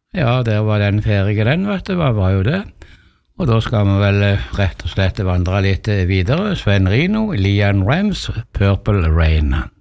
Ja, der var den ferdige den, vet du, hva var jo det? Og da skal vi vel rett og slett vandre litt videre. Sven Rino, Leanne Rams, Purple Rain.